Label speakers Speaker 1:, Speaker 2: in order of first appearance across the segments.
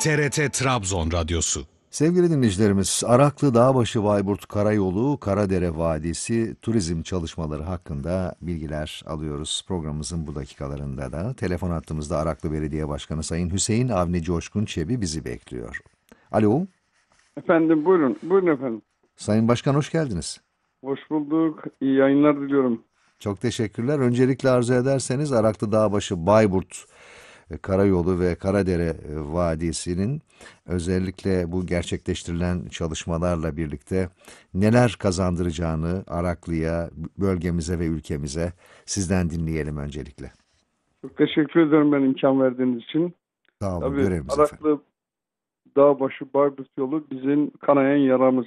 Speaker 1: TRT Trabzon Radyosu.
Speaker 2: Sevgili dinleyicilerimiz, Araklı Dağbaşı Bayburt Karayolu Karadere Vadisi turizm çalışmaları hakkında bilgiler alıyoruz. Programımızın bu dakikalarında da telefon hattımızda Araklı Belediye Başkanı Sayın Hüseyin Avni Coşkun Çebi bizi bekliyor. Alo.
Speaker 3: Efendim buyurun. Buyurun efendim.
Speaker 2: Sayın Başkan hoş geldiniz.
Speaker 3: Hoş bulduk. İyi yayınlar diliyorum.
Speaker 2: Çok teşekkürler. Öncelikle arzu ederseniz Araklı Dağbaşı Bayburt Karayolu ve Karadere Vadisi'nin özellikle bu gerçekleştirilen çalışmalarla birlikte neler kazandıracağını Araklı'ya, bölgemize ve ülkemize sizden dinleyelim öncelikle.
Speaker 3: Çok teşekkür ederim ben imkan verdiğiniz için.
Speaker 2: Sağ olun,
Speaker 3: Tabii
Speaker 2: görevimiz efendim.
Speaker 3: Araklı Dağbaşı Bayburt yolu bizim kanayan yaramız.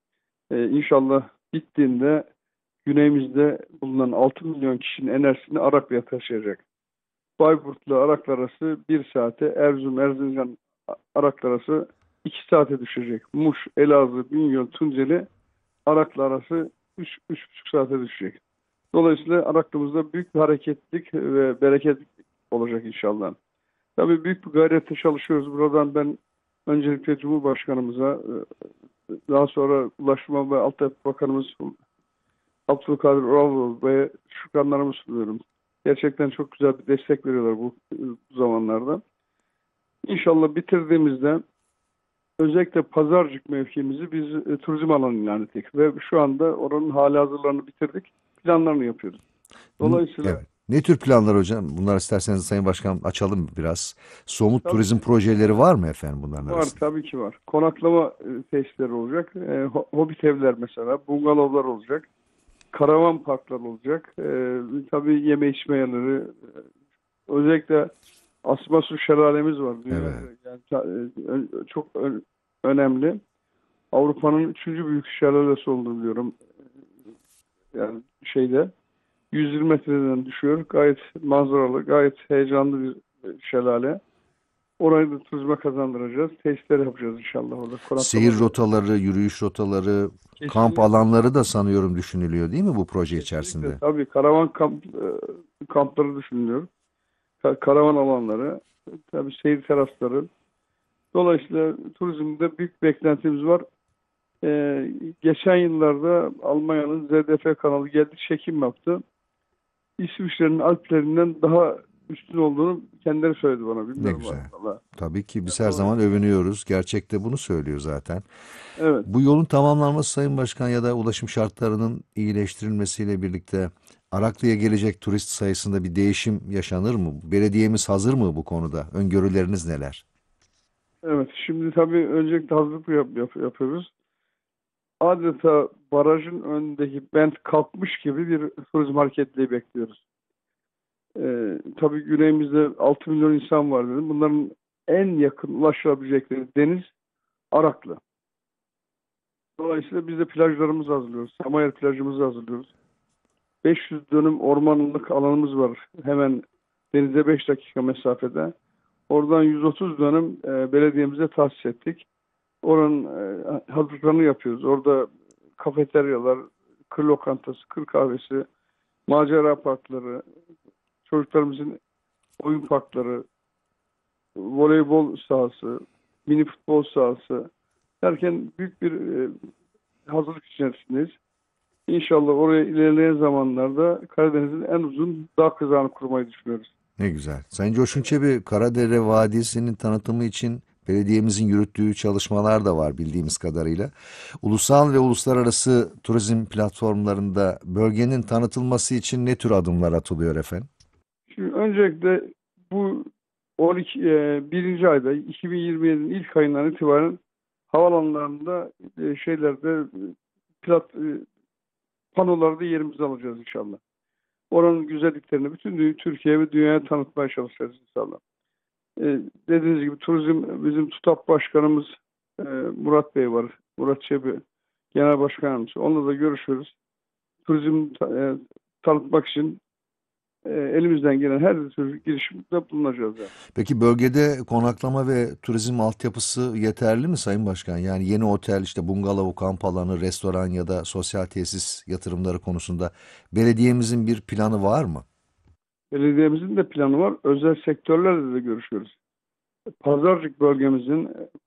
Speaker 3: İnşallah bittiğinde güneyimizde bulunan 6 milyon kişinin enerjisini Araklı'ya taşıyacak. Bayburt'la Araklı arası 1 saate, Erzurum-Erzincan Araklı arası 2 saate düşecek. Muş, Elazığ, Bingöl, Tunceli Araklı arası 3,5 saate düşecek. Dolayısıyla Araklımızda büyük bir hareketlilik ve bereket olacak inşallah. Tabii büyük bir gayretle çalışıyoruz. Buradan ben öncelikle Cumhurbaşkanımıza, daha sonra Ulaştırma ve Altyapı Bakanımız Abdülkadir Uraloğlu ve şükranlarımı sunuyorum. Gerçekten çok güzel bir destek veriyorlar bu zamanlarda. İnşallah bitirdiğimizde özellikle Pazarcık mevkimizi biz turizm alanı ilan ettik. Ve şu anda oranın halihazırlarını bitirdik. Planlarını yapıyoruz. Dolayısıyla
Speaker 2: Evet. Ne tür planlar hocam? Bunlar isterseniz Sayın Başkan açalım biraz. Somut
Speaker 3: Tabii.
Speaker 2: turizm projeleri var mı efendim bunların
Speaker 3: var,
Speaker 2: arasında?
Speaker 3: tabii ki var. Konaklama tesisleri olacak. Hobbit evler mesela. Bungalovlar olacak. Karavan parklar olacak. Tabii yeme içme yerleri. Özellikle Asmasu şelalemiz var.
Speaker 2: Evet.
Speaker 3: Yani, çok önemli. Avrupa'nın 3. büyük şelalesi olduğunu biliyorum. Yani 120 metreden düşüyor. Gayet manzaralı, gayet heyecanlı bir şelale. Orayı da turizme kazandıracağız. Tesisler yapacağız inşallah orada.
Speaker 2: Seyir rotaları, yürüyüş rotaları, kamp
Speaker 3: Kesinlikle.
Speaker 2: alanları da sanıyorum düşünülüyor değil mi bu proje
Speaker 3: Kesinlikle.
Speaker 2: içerisinde?
Speaker 3: Tabii karavan kampları düşünülüyor. Karavan alanları, tabii seyir terasları. Dolayısıyla turizmde büyük beklentimiz var. Geçen yıllarda Almanya'nın ZDF kanalı geldi, çekim yaptı. İsviçre'nin Alplerinden daha üstün olduğunu kendileri söyledi bana.
Speaker 2: Ne
Speaker 3: Bilmiyorum
Speaker 2: güzel.
Speaker 3: aslında.
Speaker 2: Tabii ki biz her zaman övünüyoruz. Gerçekte bunu söylüyor zaten.
Speaker 3: Evet.
Speaker 2: Bu yolun tamamlanması Sayın Başkan ya da ulaşım şartlarının iyileştirilmesiyle birlikte Araklı'ya gelecek turist sayısında bir değişim yaşanır mı? Belediyemiz hazır mı bu konuda? Öngörüleriniz neler?
Speaker 3: Evet. Şimdi tabii öncelikle hazırlık yapıyoruz. Adeta barajın önündeki bent kalkmış gibi bir turizm hareketliği bekliyoruz. Tabii güneyimizde 6 milyon insan var dedim. Bunların en yakın ulaşabilecekleri deniz Araklı. Dolayısıyla biz de plajlarımızı hazırlıyoruz. Samayel plajımızı hazırlıyoruz. 500 dönüm ormanlık alanımız var. Hemen denize 5 dakika mesafede. Oradan 130 dönüm belediyemize tahsis ettik. Oranın hazırlıklarını yapıyoruz. Orada kafeteryalar, kır lokantası, kır kahvesi, macera parkları, çocuklarımızın oyun parkları, voleybol sahası, mini futbol sahası derken büyük bir hazırlık içerisindeyiz. İnşallah oraya ilerleyen zamanlarda Karadeniz'in en uzun dağ kızağını kurmayı düşünüyoruz.
Speaker 2: Ne güzel. Sayın Coşkun Çebi, Karadere Vadisi'nin tanıtımı için belediyemizin yürüttüğü çalışmalar da var bildiğimiz kadarıyla. Ulusal ve uluslararası turizm platformlarında bölgenin tanıtılması için ne tür adımlar atılıyor efendim?
Speaker 3: Şimdi öncelikle bu 1. ayda 2027'nin ilk ayından itibaren havaalanlarında panolarda yerimizi alacağız inşallah. Oranın güzelliklerini bütün Türkiye ve dünyaya tanıtmaya çalışacağız inşallah. Dediğiniz gibi turizm bizim TUTAP Başkanımız Murat Bey var. Murat Çebi Genel Başkanımız. Onunla da görüşüyoruz. Turizm tanıtmak için elimizden gelen her türlü girişimde bulunacağız. Yani.
Speaker 2: Peki bölgede konaklama ve turizm altyapısı yeterli mi Sayın Başkan? Yani yeni otel, işte bungalov, kamp alanı, restoran ya da sosyal tesis yatırımları konusunda belediyemizin bir planı var mı?
Speaker 3: Belediyemizin de planı var. Özel sektörlerle de görüşüyoruz. Pazarcık bölgemizin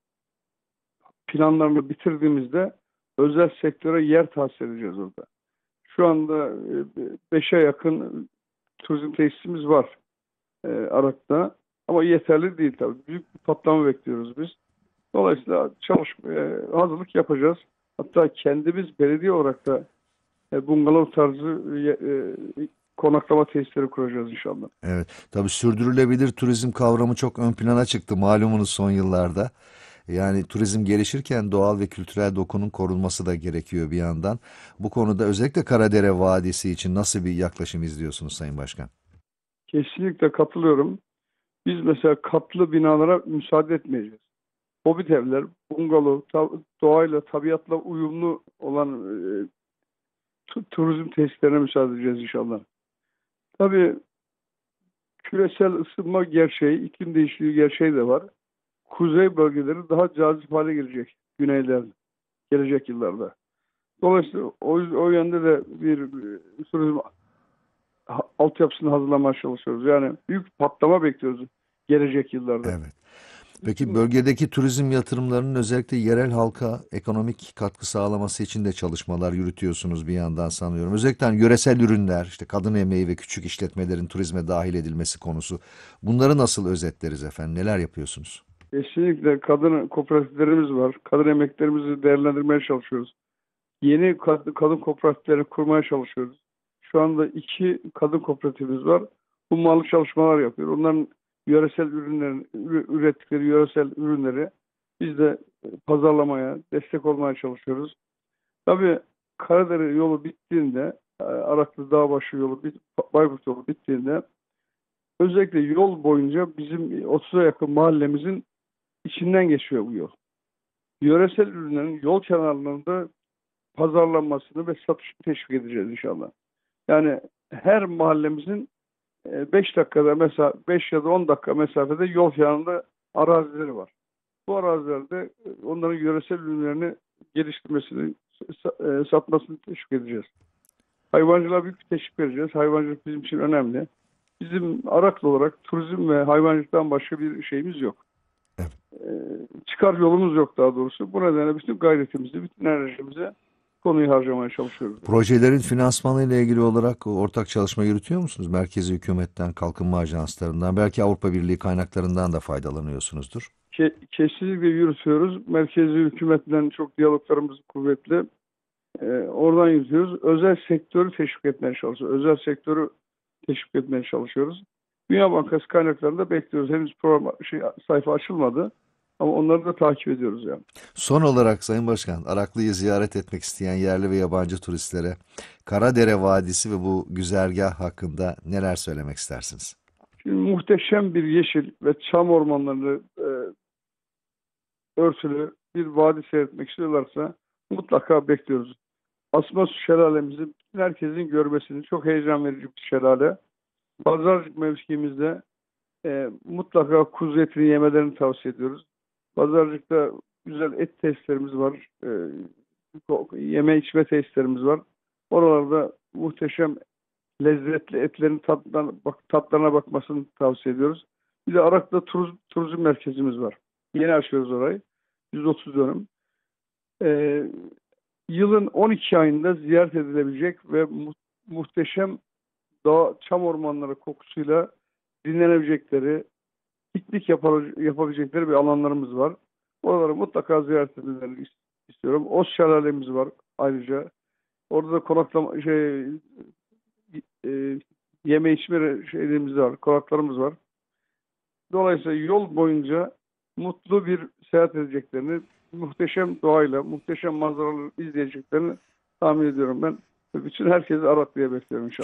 Speaker 3: planlarını bitirdiğimizde özel sektöre yer tahsis edeceğiz orada. Şu anda 5'e yakın turizm tesisimiz var Arak'ta. Ama yeterli değil tabii. Büyük bir patlama bekliyoruz biz. Dolayısıyla hazırlık yapacağız. Hatta kendimiz belediye olarak da bungalov tarzı konaklama tesisleri kuracağız inşallah.
Speaker 2: Evet, tabii sürdürülebilir turizm kavramı çok ön plana çıktı malumunuz son yıllarda. Yani turizm gelişirken doğal ve kültürel dokunun korunması da gerekiyor bir yandan. Bu konuda özellikle Karadere Vadisi için nasıl bir yaklaşım izliyorsunuz Sayın Başkan?
Speaker 3: Kesinlikle katılıyorum. Biz mesela katlı binalara müsaade etmeyeceğiz. Hobbit evler, bungalov, doğayla, tabiatla uyumlu olan turizm tesislerine müsaade edeceğiz inşallah. Tabii küresel ısınma gerçeği, iklim değişikliği gerçeği de var. Kuzey bölgeleri daha cazip hale gelecek gelecek yıllarda. Dolayısıyla o yönde de bir turizm altyapısını hazırlamaya çalışıyoruz. Yani büyük bir patlama bekliyoruz gelecek yıllarda.
Speaker 2: Evet. Peki bölgedeki turizm yatırımlarının özellikle yerel halka ekonomik katkı sağlaması için de çalışmalar yürütüyorsunuz bir yandan sanıyorum. Özellikle hani yöresel ürünler, işte kadın emeği ve küçük işletmelerin turizme dahil edilmesi konusu. Bunları nasıl özetleriz efendim? Neler yapıyorsunuz?
Speaker 3: Kesinlikle kadın kooperatiflerimiz var. Kadın emeklerimizi değerlendirmeye çalışıyoruz. Yeni kadın kooperatifleri kurmaya çalışıyoruz. Şu anda 2 kadın kooperatifimiz var. Hummalı çalışmalar yapıyor. Onların yöresel ürettikleri yöresel ürünleri biz de pazarlamaya, destek olmaya çalışıyoruz. Tabii Karadere yolu bittiğinde, Araklı Dağbaşı yolu, Bayburt yolu bittiğinde özellikle yol boyunca bizim 30'a yakın mahallemizin içinden geçiyor bu yol. Yöresel ürünlerin yol kenarlarında pazarlanmasını ve satışını teşvik edeceğiz inşallah. Yani her mahallemizin 5 dakikada mesela 5 ya da 10 dakika mesafede yol kenarında arazileri var. Bu arazilerde onların yöresel ürünlerini geliştirmesini, satmasını teşvik edeceğiz. Hayvancılığa büyük bir teşvik vereceğiz. Hayvancılık bizim için önemli. Bizim Araklı olarak turizm ve hayvancılıktan başka bir şeyimiz yok.
Speaker 2: Evet.
Speaker 3: Çıkar yolumuz yok daha doğrusu. Bu nedenle bütün gayretimizi, bütün enerjimizi konuyu harcamaya çalışıyoruz.
Speaker 2: Projelerin finansmanı ile ilgili olarak ortak çalışma yürütüyor musunuz? Merkezi hükümetten, kalkınma ajanslarından, belki Avrupa Birliği kaynaklarından da faydalanıyorsunuzdur.
Speaker 3: Kesinlikle yürütüyoruz. Merkezi hükümetten çok diyaloglarımız kuvvetli. Oradan yürütüyoruz. Özel sektörü teşvik etmeye çalışıyoruz. Özel sektörü teşvik etmeye çalışıyoruz. Dünya Bankası kaynaklarını da bekliyoruz. Henüz program sayfa açılmadı. Ama onları da takip ediyoruz yani.
Speaker 2: Son olarak Sayın Başkan, Araklı'yı ziyaret etmek isteyen yerli ve yabancı turistlere Karadere Vadisi ve bu güzergah hakkında neler söylemek istersiniz?
Speaker 3: Şimdi muhteşem bir yeşil ve çam ormanları örtülü bir vadi seyretmek istiyorlarsa mutlaka bekliyoruz. Asmasu şelalemizi herkesin görmesini, çok heyecan verici bir şelale. Pazarcık mevkimizde mutlaka kuzu etini yemelerini tavsiye ediyoruz. Pazarcıkta güzel et tesislerimiz var. Yeme içme tesislerimiz var. Oralarda muhteşem lezzetli etlerin tatlarına bakmasını tavsiye ediyoruz. Bir de Arak'ta turizm merkezimiz var. Yeni açıyoruz orayı. 130 dönüm. Yılın 12 ayında ziyaret edilebilecek ve muhteşem çam ormanları kokusuyla dinlenebilecekleri, piknik yapabilecekleri bir alanlarımız var. Oraları mutlaka ziyaret edilmelerini istiyorum. Oz şelalemiz var ayrıca. Orada da konaklama yeme içme şeylerimiz var, konaklarımız var. Dolayısıyla yol boyunca mutlu bir seyahat edeceklerini, muhteşem doğayla, muhteşem manzaraları izleyeceklerini tahmin ediyorum ben. Bütün herkesi Araklı'ya bekliyorum inşallah.